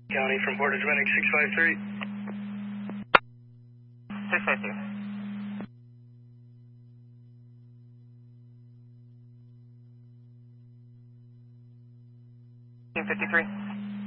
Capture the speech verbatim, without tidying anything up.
County from Portage Winnick, six five three. six five two. fifty-three.